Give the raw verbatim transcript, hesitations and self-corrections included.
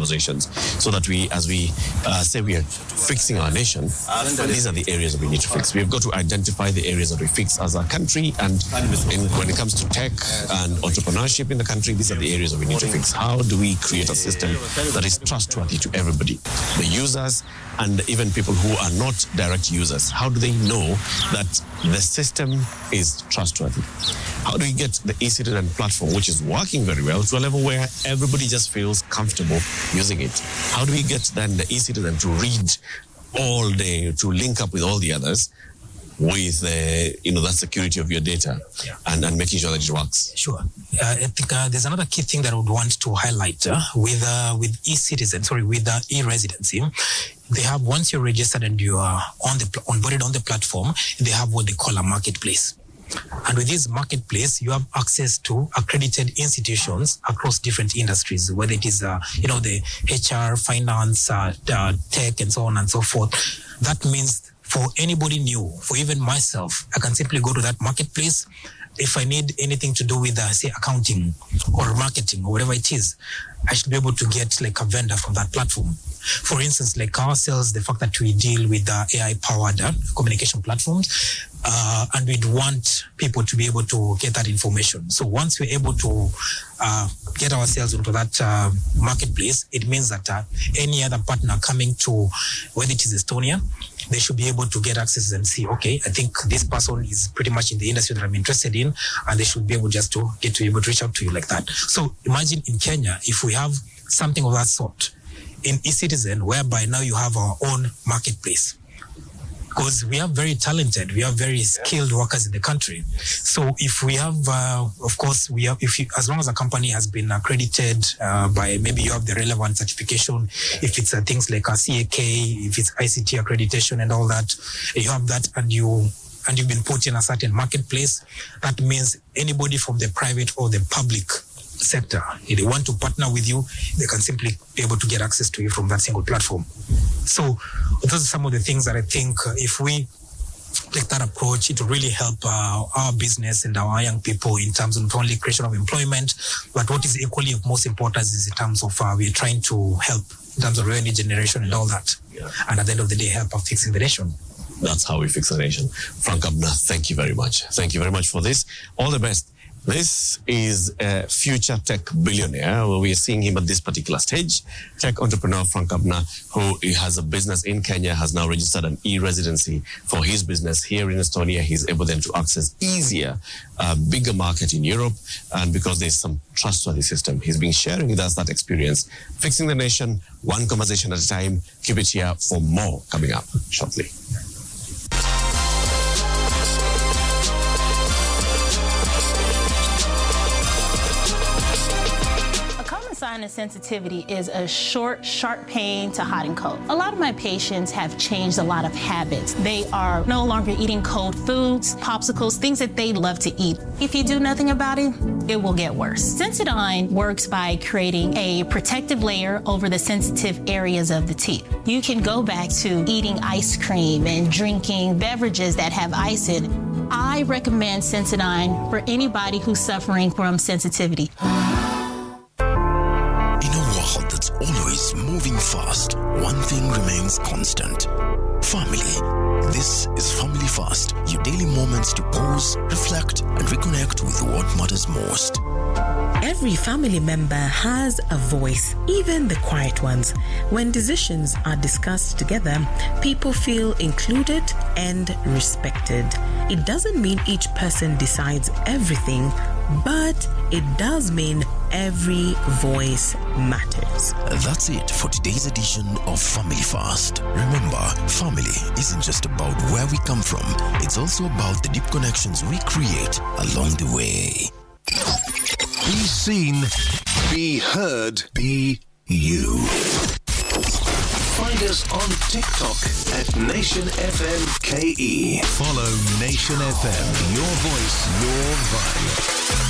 conversations, so that we, as we uh, say we are fixing our nation, these are the areas that we need to fix. We've got to identify the areas that we fix as a country, and in, when it comes to tech and entrepreneurship in the country, these are the areas that we need to fix. How do we create a system that is trustworthy to everybody, the users and even people who are not direct users? How do they know that the system is trustworthy? How do we get the eCitizen platform, which is working very well, to a level where everybody just feels comfortable using it? How do we get then the eCitizen to read all day, to link up with all the others, with the, you know, that security of your data, yeah, and, and making sure that it works? Sure. Uh, I think uh, there's another key thing that I would want to highlight uh, with uh, with eCitizen, sorry, with uh, e-residency. They have, once you're registered and you are on the onboarded on the platform, they have what they call a marketplace. And with this marketplace, you have access to accredited institutions across different industries, whether it is, uh, you know, the H R, finance, uh, uh, tech, and so on and so forth. That means for anybody new, for even myself, I can simply go to that marketplace. If I need anything to do with, uh, say, accounting or marketing or whatever it is, I should be able to get like a vendor from that platform. For instance, like ourselves, the fact that we deal with uh, A I-powered uh, communication platforms, uh, and we'd want people to be able to get that information. So once we're able to uh, get ourselves into that uh, marketplace, it means that uh, any other partner coming to, whether it is Estonia, they should be able to get access and see, okay, I think this person is pretty much in the industry that I'm interested in, and they should be able just to get to be able to reach out to you like that. So imagine in Kenya, if we have something of that sort in eCitizen, whereby now you have our own marketplace, because we are very talented, we are very skilled workers in the country. So if we have, uh, of course, we have, if you, as long as a company has been accredited uh, by, maybe you have the relevant certification, if it's uh, things like a C A K, if it's I C T accreditation and all that, you have that, and you and you've been put in a certain marketplace, that means anybody from the private or the public sector, if they want to partner with you, they can simply be able to get access to you from that single platform. So those are some of the things that I think uh, if we take that approach, it will really help uh, our business and our young people in terms of not only creation of employment, but what is equally of most importance is in terms of uh, we're trying to help in terms of revenue generation and all that. Yeah. And at the end of the day, help us fixing the nation. That's how we fix the nation. Frank Abner, thank you very much. Thank you very much for this. All the best. This is a future tech billionaire. Well, we are seeing him at this particular stage. Tech entrepreneur Frank Abner, who has a business in Kenya, has now registered an e-residency for his business here in Estonia. He's able then to access easier, a bigger market in Europe. And because there's some trustworthy system, he's been sharing with us that experience. Fixing the nation, one conversation at a time. Keep it here for more coming up shortly. Sign of sensitivity is a short, sharp pain to hot and cold. A lot of my patients have changed a lot of habits. They are no longer eating cold foods, popsicles, things that they love to eat. If you do nothing about it, it will get worse. Sensodyne works by creating a protective layer over the sensitive areas of the teeth. You can go back to eating ice cream and drinking beverages that have ice in it. I recommend Sensodyne for anybody who's suffering from sensitivity. Always moving fast, one thing remains constant. Family. This is Family Fast, your daily moments to pause, reflect, and reconnect with what matters most. Every family member has a voice, even the quiet ones. When decisions are discussed together, people feel included and respected. It doesn't mean each person decides everything, but it does mean every voice matters. That's it for today's edition of Family Fast. Remember, family isn't just about where we come from, it's also about the deep connections we create along the way. Be seen, be heard, be you. Find us on TikTok at Nation F M K E. Follow Nation F M, your voice, your vibe.